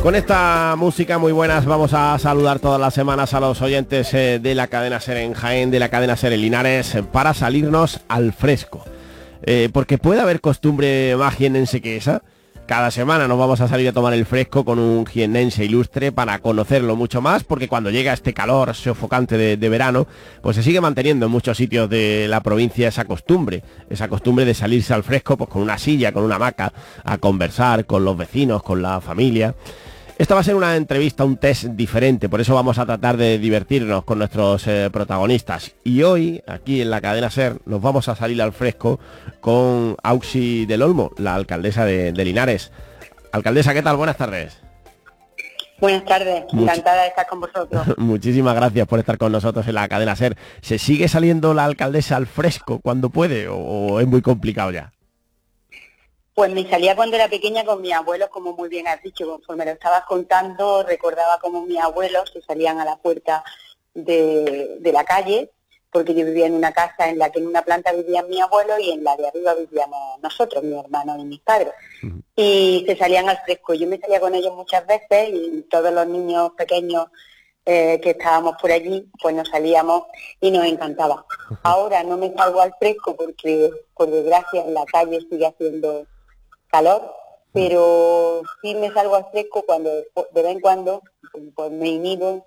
Con esta música muy buenas vamos a saludar todas las semanas a los oyentes de la cadena SER en Jaén, de la cadena SER en Linares, para salirnos al fresco. Porque puede haber costumbre más jiennense que esa. Cada semana nos vamos a salir a tomar el fresco con un jiennense ilustre para conocerlo mucho más, porque cuando llega este calor sofocante de verano, pues se sigue manteniendo en muchos sitios de la provincia esa costumbre de salirse al fresco, pues con una silla, con una hamaca, a conversar con los vecinos, con la familia. Esta va a ser una entrevista, un test diferente, por eso vamos a tratar de divertirnos con nuestros protagonistas. Y hoy, aquí en la cadena SER, nos vamos a salir al fresco con Auxi del Olmo, la alcaldesa de Linares. Alcaldesa, ¿qué tal? Buenas tardes. Buenas tardes, encantada de estar con vosotros. Muchísimas gracias por estar con nosotros en la cadena SER. ¿Se sigue saliendo la alcaldesa al fresco cuando puede o es muy complicado ya? Pues me salía cuando era pequeña con mis abuelos, como muy bien has dicho, conforme lo estabas contando, recordaba como mis abuelos se salían a la puerta de la calle, porque yo vivía en una casa en la que en una planta vivían mis abuelos y en la de arriba vivíamos nosotros, mis hermanos y mis padres. Y se salían al fresco. Yo me salía con ellos muchas veces y todos los niños pequeños que estábamos por allí, pues nos salíamos y nos encantaba. Ahora no me salgo al fresco porque, por desgracia, en la calle sigue haciendo calor, pero sí me salgo al fresco cuando de vez en cuando pues me inhibo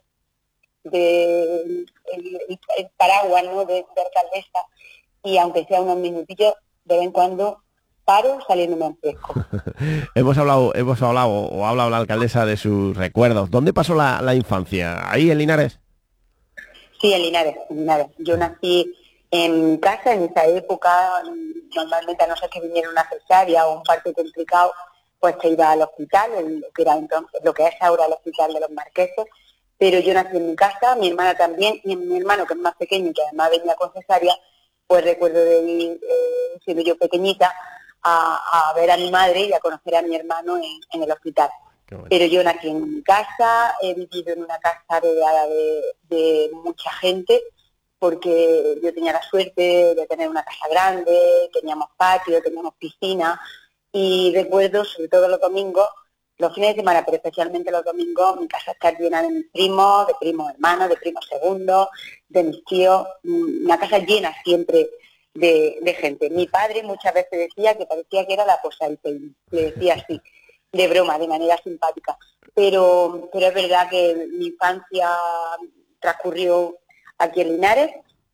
de el paraguas, ¿no?, de alcaldesa, y aunque sea unos minutillos, de vez en cuando paro saliéndome al fresco. hemos hablado o ha hablado la alcaldesa de sus recuerdos. ¿Dónde pasó la infancia? ¿Ahí en Linares? Sí, en Linares. Yo nací en mi casa en esa época. Normalmente, a no ser que viniera una cesárea o un parto complicado, pues te iba al hospital, lo que era entonces, lo que es ahora el hospital de los Marqueses. Pero yo nací en mi casa, mi hermana también, y mi hermano, que es más pequeño y que además venía con cesárea, pues recuerdo de ir, siendo yo pequeñita, a ver a mi madre y a conocer a mi hermano en el hospital. Bueno. Pero yo nací en mi casa, he vivido en una casa rodeada de mucha gente, porque yo tenía la suerte de tener una casa grande, teníamos patio, teníamos piscina, y recuerdo, sobre todo los domingos, los fines de semana, pero especialmente los domingos, mi casa está llena de mis primos hermanos, de primos segundos, de mis tíos, una casa llena siempre de gente. Mi padre muchas veces decía que parecía que era la posa del peine, le decía así, de broma, de manera simpática. Pero es verdad que mi infancia transcurrió aquí en Linares,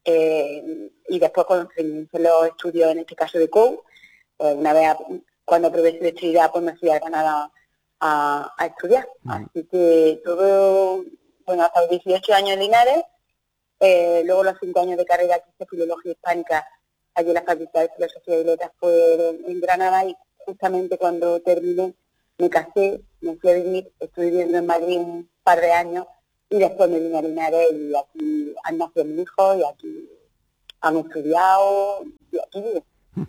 y después cuando hice los estudios, en este caso de COU, pues una vez cuando aprobé selectividad, pues me fui a Granada a estudiar. Así que todo, bueno, hasta los 18 años en Linares, luego los 5 años de carrera que hice Filología Hispánica allí en la Facultad de Filosofía y Letras fue en Granada, y justamente cuando terminé me casé, me fui a vivir, estuve viviendo en Madrid un par de años y después me vine a Linares y aquí han nacido mis hijos y aquí han estudiado y aquí vivo.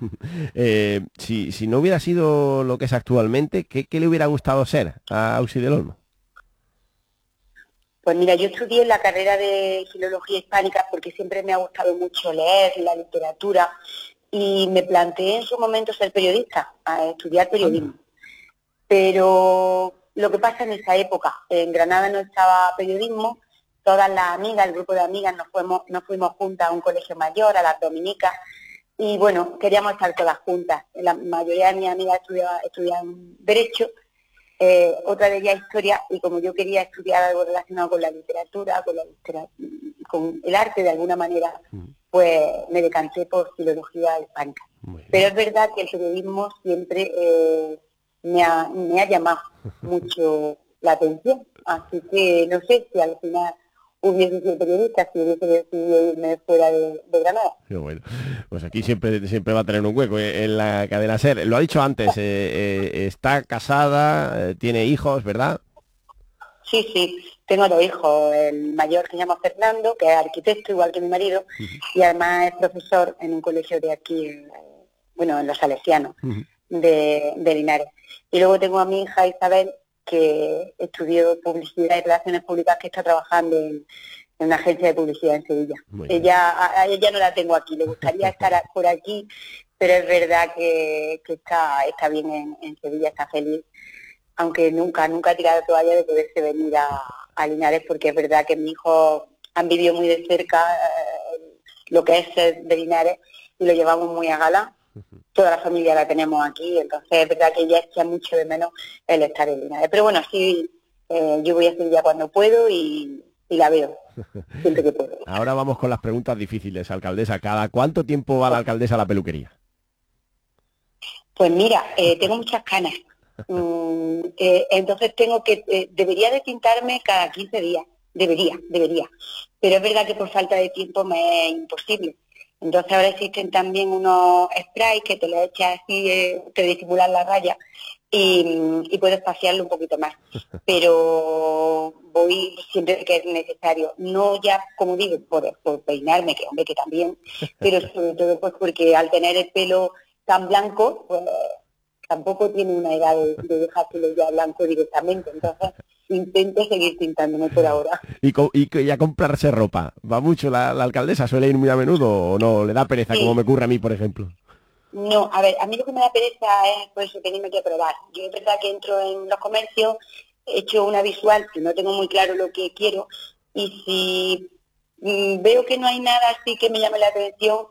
Si no hubiera sido lo que es actualmente, ¿qué le hubiera gustado ser a Auxi del Olmo? Pues mira, yo estudié la carrera de Filología Hispánica porque siempre me ha gustado mucho leer la literatura y me planteé en su momento ser periodista, a estudiar periodismo. Pero lo que pasa en esa época, en Granada no estaba periodismo, todas las amigas, el grupo de amigas nos fuimos juntas a un colegio mayor, a las dominicas, y bueno, queríamos estar todas juntas. La mayoría de mis amigas estudiaban Derecho, otra de ellas Historia, y como yo quería estudiar algo relacionado con la literatura, con el arte de alguna manera, pues me decanté por Filología Hispánica. Pero es verdad que el periodismo siempre me ha llamado mucho la atención, así que no sé si al final hubiese sido periodista, si hubiese decidido irme fuera de Granada. Qué bueno. Pues aquí siempre va a tener un hueco en la cadena SER. Lo ha dicho antes, está casada, tiene hijos, ¿verdad? Sí, tengo 2 hijos, el mayor que se llama Fernando, que es arquitecto igual que mi marido, y además es profesor en un colegio de aquí, en los Salesianos, de Linares. Y luego tengo a mi hija Isabel, que estudió Publicidad y Relaciones Públicas, que está trabajando en una agencia de publicidad en Sevilla. A ella no la tengo aquí, le gustaría estar por aquí, pero es verdad que está bien en Sevilla, está feliz. aunque nunca he tirado toalla de poderse venir a Linares, porque es verdad que mis hijos han vivido muy de cerca lo que es ser de Linares y lo llevamos muy a gala. Toda la familia la tenemos aquí, entonces es verdad que ella echa mucho de menos el estar en Linares. Pero bueno, sí, yo voy a Sevilla cuando puedo y la veo, siempre que puedo. Ahora vamos con las preguntas difíciles, alcaldesa. ¿Cada cuánto tiempo va la alcaldesa a la peluquería? Pues mira, tengo muchas canas. Entonces debería de tintarme cada 15 días, debería. Pero es verdad que por falta de tiempo me es imposible. Entonces ahora existen también unos sprays que te los echas así, te disimulan la raya y puedes pasearlo un poquito más. Pero voy siempre que es necesario, no ya, como digo, por peinarme, que hombre que también, pero sobre todo pues porque al tener el pelo tan blanco, pues tampoco tiene una edad de dejárselo ya blanco directamente, entonces intento seguir pintándome por ahora. ¿Y a comprarse ropa? ¿Va mucho la alcaldesa? ¿Suele ir muy a menudo o no? ¿Le da pereza, como me ocurre a mí, por ejemplo? No, a ver, a mí lo que me da pereza es pues tenerme que probar. Yo es verdad que entro en los comercios, he hecho una visual que no tengo muy claro lo que quiero y si veo que no hay nada así que me llame la atención,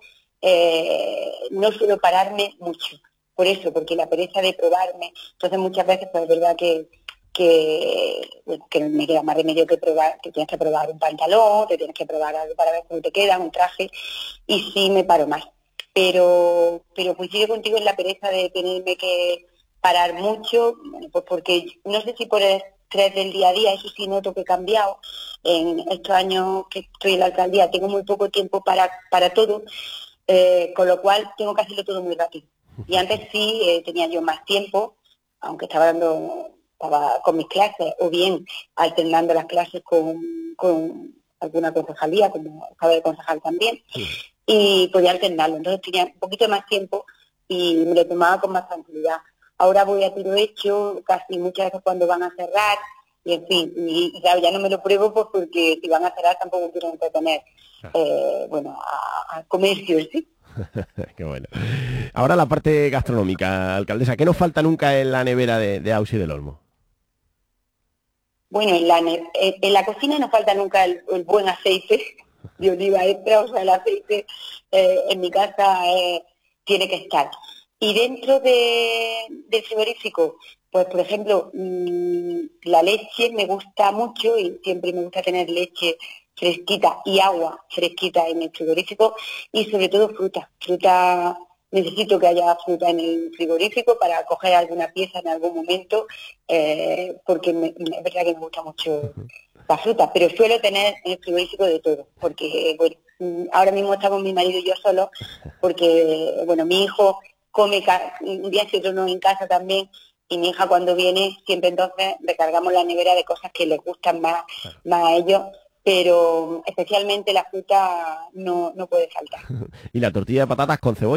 no suelo pararme mucho. Por eso, porque la pereza de probarme, entonces muchas veces pues es verdad bueno, que me queda más remedio que probar, que tienes que probar un pantalón, te tienes que probar algo para ver cómo te queda, un traje, y sí me paro más. Pero coincido contigo en la pereza de tenerme que parar mucho, bueno, pues porque no sé si por el estrés del día a día, eso sí noto que he cambiado. En estos años que estoy en la alcaldía tengo muy poco tiempo para todo, con lo cual tengo que hacerlo todo muy rápido. Y antes sí tenía yo más tiempo, aunque estaba con mis clases, o bien alternando las clases con alguna concejalía, como acabo de concejal también, y podía alternarlo. Entonces tenía un poquito más tiempo y me lo tomaba con más tranquilidad. Ahora voy a tiro hecho, casi muchas veces cuando van a cerrar, y en fin, y claro, ya no me lo pruebo pues porque si van a cerrar tampoco quiero entretener, a comercios, ¿sí? Qué bueno. Ahora la parte gastronómica, alcaldesa. ¿Qué nos falta nunca en la nevera de Ausi del Olmo? Bueno, en la cocina no falta nunca el buen aceite de oliva extra, o sea, el aceite en mi casa tiene que estar. Y dentro del frigorífico, pues por ejemplo, la leche me gusta mucho y siempre me gusta tener leche fresquita y agua fresquita en el frigorífico y sobre todo fruta. Necesito que haya fruta en el frigorífico para coger alguna pieza en algún momento, porque es verdad que me gusta mucho la fruta, pero suelo tener en el frigorífico de todo, porque bueno, ahora mismo estamos mi marido y yo solos, porque bueno, mi hijo come un día y otro no en casa también, y mi hija cuando viene siempre entonces recargamos la nevera de cosas que les gustan más a ellos, pero especialmente la fruta no puede faltar. ¿Y la tortilla de patatas con cebolla?